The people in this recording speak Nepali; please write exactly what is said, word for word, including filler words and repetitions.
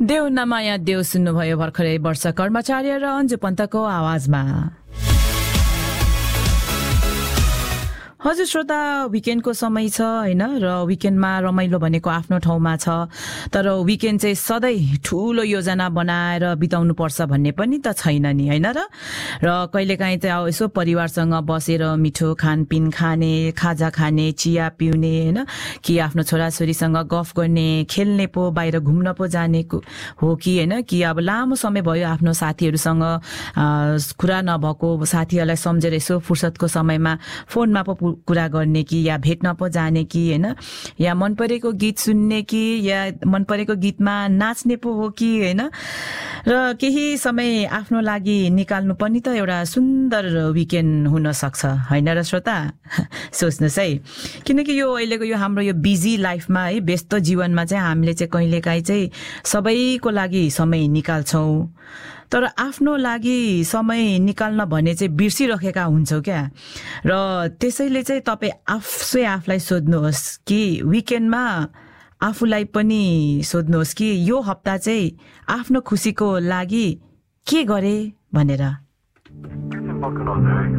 देव नमाया देव सुन्नुभयो भर्खरै वर्ष कर्मचार्य र अन्जु पन्तको आवाजमा। हजुर श्रोता, विकेन्डको समय छ हैन र विकेन्डमा रमाइलो भनेको आफ्नो ठाउँमा छ, तर विकेन्ड चाहिँ सधैँ ठूलो योजना बनाएर बिताउनु पर्छ भन्ने पनि त छैन नि हैन र र कहिलेकाहीँ चाहिँ अब यसो परिवारसँग बसेर मिठो खानपिन खाने, खाजा खाने, चिया पिउने हैन कि आफ्नो छोराछोरीसँग गफ गर्ने, खेल्ने पो, बाहिर घुम्न पो जाने हो कि हैन कि अब लामो समय भयो आफ्नो साथीहरूसँग कुरा नभएको साथीहरूलाई सम्झेर यसो फुर्सदको समयमा फोनमा पो कुरा गर्ने कि या भेट्न पो जाने कि हैन या मन परेको गीत सुन्ने कि या मन परेको गीतमा नाच्ने पो हो कि हैन र केही समय आफ्नो लागि निकाल्नु पनि त एउटा सुन्दर विकेन्ड हुन सक्छ हैन र श्रोता। सोच्नुस् है, किनकि यो अहिलेको यो हाम्रो यो बिजी लाइफमा है, व्यस्त जीवनमा चाहिँ हामीले चाहिँ कहिलेकाहीँ चाहिँ सबैको लागि समय निकाल्छौं, तर आफ्नो लागि समय निकाल्न भने चाहिँ बिर्सिरहेका हुन्छौ क्या। र त्यसैले चाहिँ तपाई आफै आफलाई सोध्नुहोस् कि विकेन्डमा आफूलाई पनि सोध्नुहोस् कि यो हप्ता चाहिँ आफ्नो खुसीको लागि के गरे भनेर।